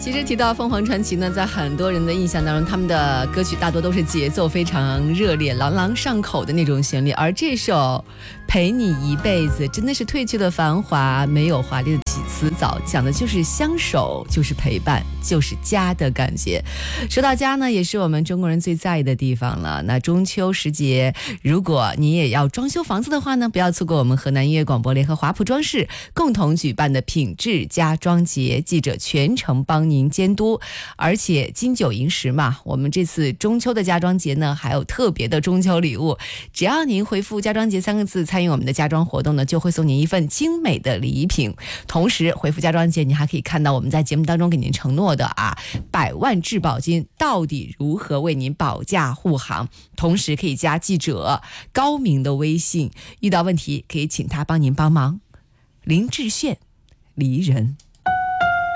其实提到凤凰传奇呢，在很多人的印象当中，他们的歌曲大多都是节奏非常热烈、朗朗上口的那种旋律，而这首陪你一辈子真的是褪去了繁华，没有华丽的起词藻，讲的就是相守，就是陪伴，就是家的感觉。说到家呢，也是我们中国人最在意的地方了。那中秋时节，如果你也要装修房子的话呢，不要错过我们河南音乐广播联合华普装饰共同举办的品质家装节，记者全程帮您监督，而且金九银十嘛，我们这次中秋的家装节呢，还有特别的中秋礼物，只要您回复家装节3个字参与我们的家装活动呢，就会送您一份精美的礼品。同时回复家装节，你还可以看到我们在节目当中给您承诺的100万质保金到底如何为您保驾护航，同时可以加记者高明的微信，遇到问题可以请他帮您帮忙。林志炫，离人。